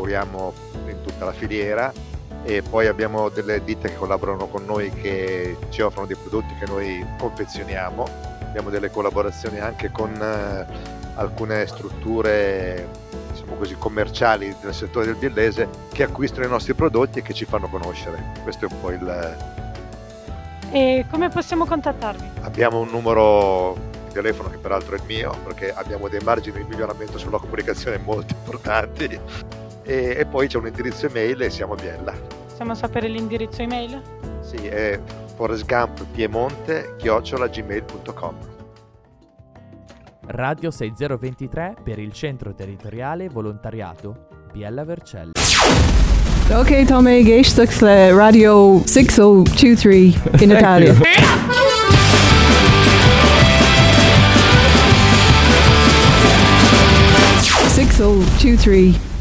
lavoriamo in tutta la filiera, e poi abbiamo delle ditte che collaborano con noi, che ci offrono dei prodotti che noi confezioniamo. Abbiamo delle collaborazioni anche con alcune strutture, diciamo così, commerciali del settore del biellese, che acquistano i nostri prodotti e che ci fanno conoscere. Questo è un po' E come possiamo contattarvi? Abbiamo un numero di telefono che peraltro è il mio, perché abbiamo dei margini di miglioramento sulla comunicazione molto importanti, e poi c'è un indirizzo email e siamo a Biella. Possiamo sapere l'indirizzo email? Sì, è forestgamppiemonte@gmail.com. Radio 6023 per il Centro Territoriale Volontariato Biella Vercelli. Ok, Tommy, geestelijk Radio 6023 in Italia. 6023.